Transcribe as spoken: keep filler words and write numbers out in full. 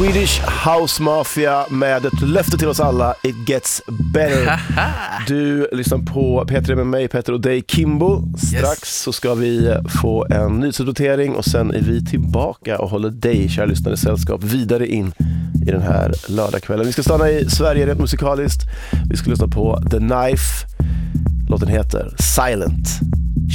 Swedish House Mafia med ett löfte till oss alla: It gets better. Du lyssnar på P tre med mig, Petter, och dig, Kimbo. Strax yes. så ska vi få en nyhetsrapportering och sen är vi tillbaka och håller dig, kära lyssnare, sällskap vidare in i den här lördagskvällen. Vi ska stanna i Sverige rent musikaliskt. Vi ska lyssna på The Knife. Låten heter Silent.